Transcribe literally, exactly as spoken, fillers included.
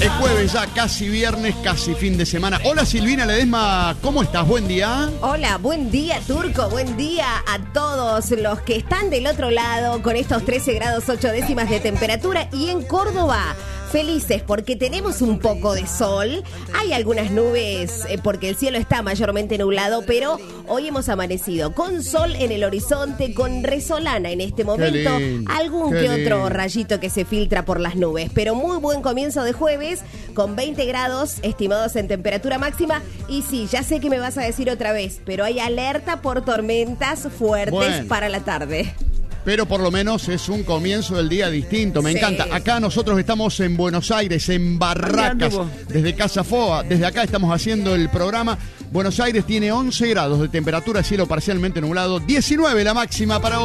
Es jueves ya, casi viernes, casi fin de semana. Hola Silvina Ledesma, ¿cómo estás? Buen día. Hola, buen día Turco, buen día a todos los que están del otro lado con estos trece grados ocho décimas de temperatura y en Córdoba. Felices porque tenemos un poco de sol, hay algunas nubes eh, porque el cielo está mayormente nublado, pero hoy hemos amanecido con sol en el horizonte, con resolana en este momento, lindo, algún que lindo. otro rayito que se filtra por las nubes, pero muy buen comienzo de jueves con veinte grados estimados en temperatura máxima. Y sí, ya sé que me vas a decir otra vez, pero hay alerta por tormentas fuertes Bueno. para la tarde. Pero por lo menos es un comienzo del día distinto, me Sí. encanta. Acá nosotros estamos en Buenos Aires, en Barracas, desde Casa Foa. Desde acá estamos haciendo el programa. Buenos Aires tiene once grados de temperatura, cielo parcialmente nublado, diecinueve la máxima para hoy.